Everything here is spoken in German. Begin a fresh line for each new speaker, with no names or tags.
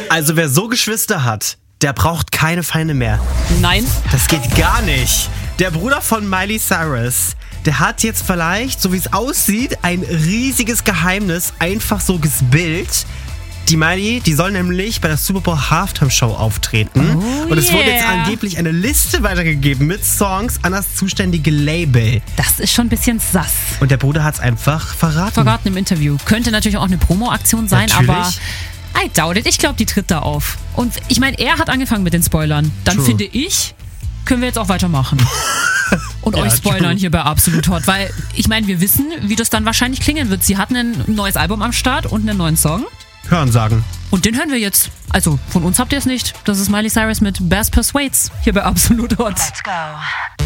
Also wer so Geschwister hat, der braucht keine Feinde mehr.
Nein.
Das geht gar nicht. Der Bruder von Miley Cyrus, der hat jetzt vielleicht, so wie es aussieht, ein riesiges Geheimnis einfach so gespielt. Die Miley, die soll nämlich bei der Super Bowl Halftime Show auftreten. Und es wurde jetzt angeblich eine Liste weitergegeben mit Songs an das zuständige Label.
Das ist schon ein bisschen sass.
Und der Bruder hat es einfach verraten
Im Interview. Könnte natürlich auch eine Promo-Aktion sein,
Natürlich.
aber I doubt it. Ich glaube, die tritt da auf. Und ich meine, er hat angefangen mit den Spoilern. Dann
True.
finde ich, können wir jetzt auch weitermachen. Und
Ja,
euch spoilern
true.
hier bei Absolut Hot. Weil, ich meine, wir wissen, wie das dann wahrscheinlich klingen wird. Sie hatten ein neues Album am Start und einen neuen Song.
Hören sagen.
Und den hören wir jetzt. Also, von uns habt ihr es nicht. Das ist Miley Cyrus mit Bass Persuades hier bei Absolut Hot.
Let's go.